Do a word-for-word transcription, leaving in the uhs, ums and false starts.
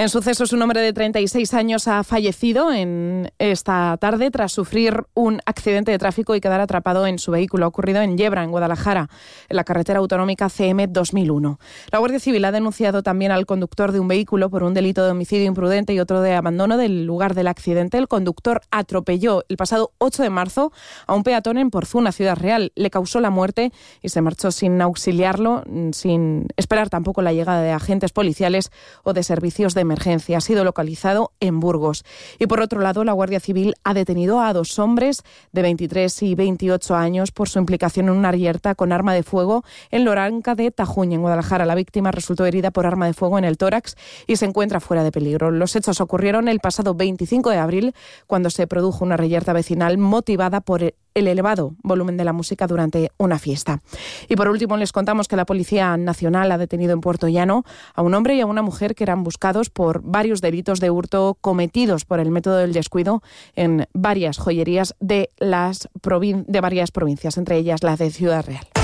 En sucesos, un hombre de treinta y seis años ha fallecido en esta tarde tras sufrir un accidente de tráfico y quedar atrapado en su vehículo. Ha ocurrido en Yebra, en Guadalajara, en la carretera autonómica C M dos mil uno. La Guardia Civil ha denunciado también al conductor de un vehículo por un delito de homicidio imprudente y otro de abandono del lugar del accidente. El conductor atropelló el pasado ocho de marzo a un peatón en Porzuna, Ciudad Real. Le causó la muerte y se marchó sin auxiliarlo, sin esperar tampoco la llegada de agentes policiales o de servicios de emergencia. Ha sido localizado en Burgos. Y por otro lado, la Guardia Civil ha detenido a dos hombres de veintitrés y veintiocho años por su implicación en una reyerta con arma de fuego en Loranca de Tajuña, en Guadalajara. La víctima resultó herida por arma de fuego en el tórax y se encuentra fuera de peligro. Los hechos ocurrieron el pasado veinticinco de abril, cuando se produjo una reyerta vecinal motivada por el elevado volumen de la música durante una fiesta. Y por último, les contamos que la Policía Nacional ha detenido en Puerto Llano a un hombre y a una mujer que eran buscados por varios delitos de hurto cometidos por el método del descuido en varias joyerías de, las provin- de varias provincias, entre ellas la de Ciudad Real.